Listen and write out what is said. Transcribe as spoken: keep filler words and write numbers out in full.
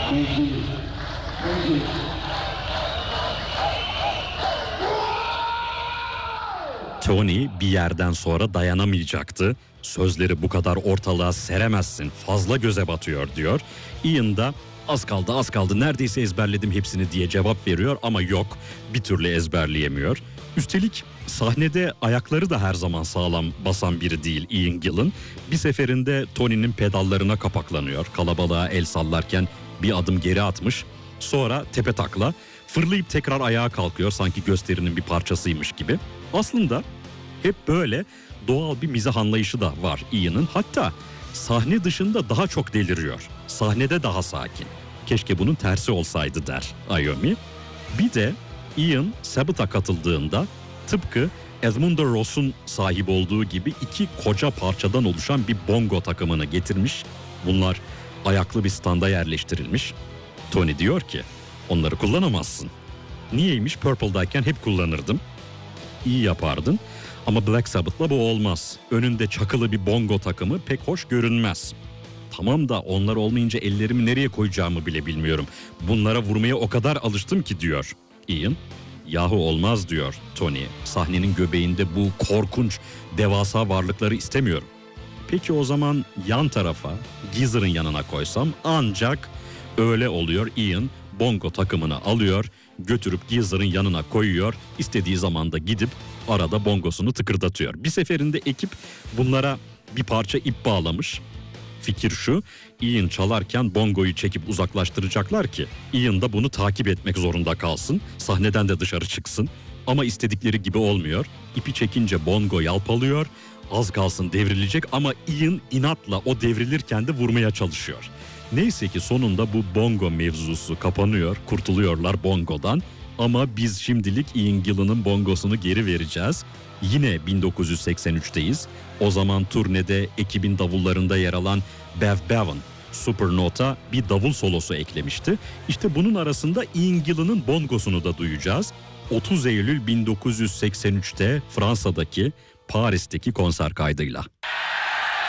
Tony bir yerden sonra dayanamayacaktı. Sözleri bu kadar ortalığa seremezsin, fazla göze batıyor diyor. Ian da az kaldı az kaldı neredeyse ezberledim hepsini diye cevap veriyor ama yok, bir türlü ezberleyemiyor. Üstelik sahnede ayakları da her zaman sağlam basan biri değil Ian Gillan. Bir seferinde Tony'nin pedallarına kapaklanıyor. Kalabalığa el sallarken bir adım geri atmış. Sonra tepe takla fırlayıp tekrar ayağa kalkıyor sanki gösterinin bir parçasıymış gibi. Aslında hep böyle doğal bir mizah anlayışı da var Ian'ın. Hatta sahne dışında daha çok deliriyor. Sahnede daha sakin. Keşke bunun tersi olsaydı der Iommi. Bir de Ian Sabbath'a katıldığında tıpkı Edmundo Ross'un sahip olduğu gibi iki koca parçadan oluşan bir bongo takımını getirmiş. Bunlar ayaklı bir standa yerleştirilmiş. Tony diyor ki onları kullanamazsın. Niyeymiş? Purple'dayken hep kullanırdım. İyi yapardın ama Black Sabbath'la bu olmaz. Önünde çakılı bir bongo takımı pek hoş görünmez. Tamam da onlar olmayınca ellerimi nereye koyacağımı bile bilmiyorum. Bunlara vurmaya o kadar alıştım ki diyor Ian. Yahu olmaz diyor Tony. Sahnenin göbeğinde bu korkunç devasa varlıkları istemiyorum. Peki o zaman yan tarafa Geezer'ın yanına koysam ancak öyle oluyor. Ian bongo takımını alıyor, götürüp Geezer'ın yanına koyuyor. İstediği zaman da gidip arada bongosunu tıkırdatıyor. Bir seferinde ekip bunlara bir parça ip bağlamış. Fikir şu, Ian çalarken bongoyu çekip uzaklaştıracaklar ki Ian da bunu takip etmek zorunda kalsın. Sahneden de dışarı çıksın. Ama istedikleri gibi olmuyor. İpi çekince bongo yalpalıyor. Az kalsın devrilecek ama Ian inatla o devrilirken de vurmaya çalışıyor. Neyse ki sonunda bu bongo mevzusu kapanıyor. Kurtuluyorlar bongodan. Ama biz şimdilik Ian Gillan'ın bongosunu geri vereceğiz. Yine bin dokuz yüz seksen üçteyiz. O zaman turnede ekibin davullarında yer alan Bev Bevan Supernota bir davul solosu eklemişti. İşte bunun arasında Ian Gillan'ın bongosunu da duyacağız. otuz Eylül bin dokuz yüz seksen üçte Fransa'daki Paris'teki konser kaydıyla.